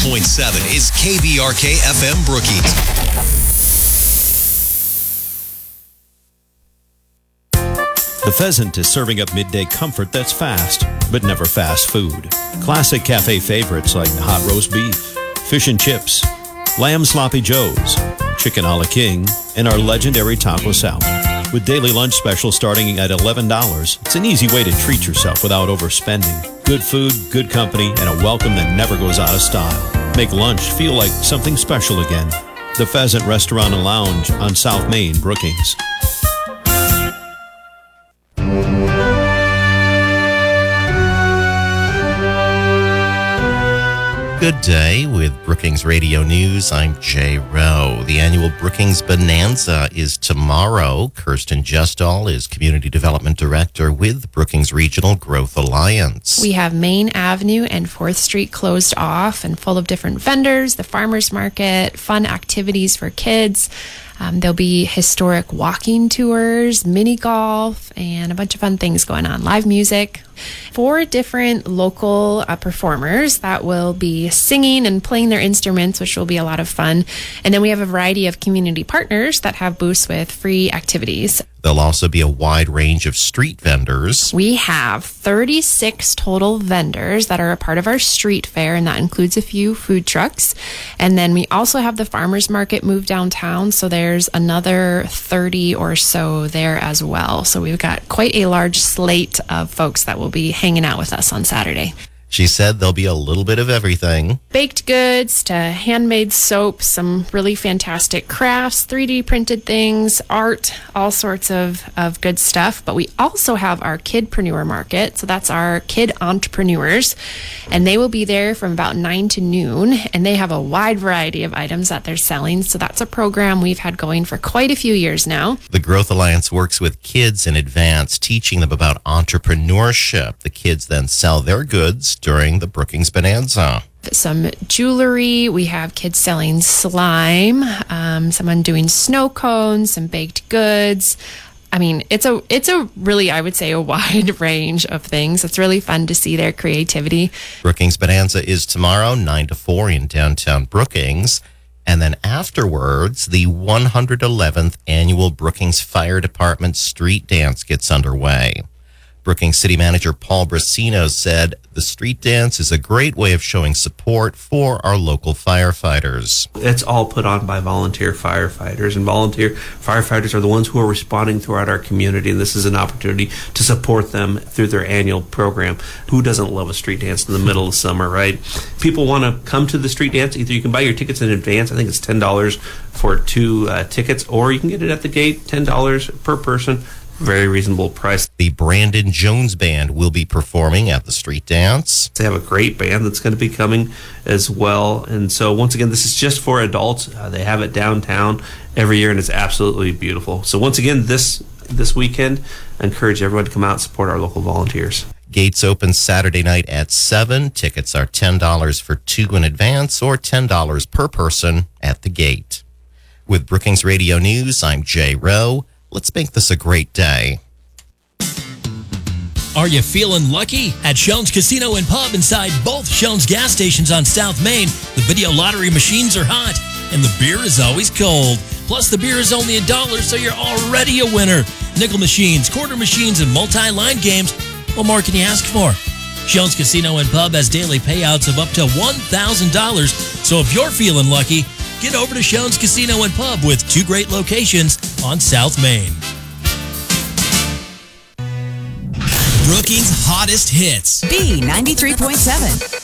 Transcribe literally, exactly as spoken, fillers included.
point seven is K B R K F M Brookings. The Pheasant is serving up midday comfort that's fast, but never fast food. Classic cafe favorites like hot roast beef, fish and chips, lamb sloppy joes, chicken a la king, and our legendary taco salad. With daily lunch specials starting at eleven dollars, it's an easy way to treat yourself without overspending. Good food, good company, and a welcome that never goes out of style. Make lunch feel like something special again. The Pheasant Restaurant and Lounge on South Main, Brookings. Good day with Brookings Radio News. I'm Jay Rowe. The annual Brookings Bonanza is tomorrow. Kirsten Justall is Community Development Director with Brookings Regional Growth Alliance. We have Main Avenue and fourth Street closed off and full of different vendors, the farmers market, fun activities for kids. Um, there'll be historic walking tours, mini golf, and a bunch of fun things going on. Live music. Four different local uh, performers that will be singing and playing their instruments, which will be a lot of fun. And then we have a variety of community partners that have booths with free activities. There'll also be a wide range of street vendors. We have thirty-six total vendors that are a part of our street fair, and that includes a few food trucks. And then we also have the farmers market move downtown, so there's another thirty or so there as well. So we've got quite a large slate of folks that will be hanging out with us on Saturday. She said there'll be a little bit of everything. Baked goods to handmade soap, some really fantastic crafts, three D printed things, art, all sorts of, of good stuff. But we also have our Kidpreneur Market. So that's our kid entrepreneurs. And they will be there from about nine to noon. And they have a wide variety of items that they're selling. So that's a program we've had going for quite a few years now. The Growth Alliance works with kids in advance, teaching them about entrepreneurship. The kids then sell their goods during the Brookings Bonanza. Some jewelry. We have kids selling slime, um, someone doing snow cones, some baked goods. I mean, it's a it's a really, I would say, a wide range of things. It's really fun to see their creativity. Brookings Bonanza is tomorrow, nine to four in downtown Brookings. And then afterwards, the one hundred eleventh Annual Brookings Fire Department Street Dance gets underway. Brookings City Manager Paul Brasino said the street dance is a great way of showing support for our local firefighters. It's all put on by volunteer firefighters, and volunteer firefighters are the ones who are responding throughout our community, and this is an opportunity to support them through their annual program. Who doesn't love a street dance in the middle of summer, right? People want to come to the street dance. Either you can buy your tickets in advance. I think it's ten dollars for two uh, tickets, or you can get it at the gate, ten dollars per person. Very reasonable price. The Brandon Jones Band will be performing at the street dance. They have a great band that's going to be coming as well. And so once again, this is just for adults. Uh, they have it downtown every year, and it's absolutely beautiful. So once again, this this weekend, I encourage everyone to come out and support our local volunteers. Gates open Saturday night at seven. Tickets are ten dollars for two in advance or ten dollars per person at the gate. With Brookings Radio News, I'm Jay Rowe. Let's make this a great day. Are you feeling lucky? At Shones Casino and Pub inside both Shones gas stations on South Main, the video lottery machines are hot and the beer is always cold. Plus, the beer is only a dollar, so you're already a winner. Nickel machines, quarter machines, and multi-line games. What more can you ask for? Shones Casino and Pub has daily payouts of up to one thousand dollars. So if you're feeling lucky, get over to Shones Casino and Pub with two great locations on South Main. Brookings' hottest hits. B ninety-three point seven.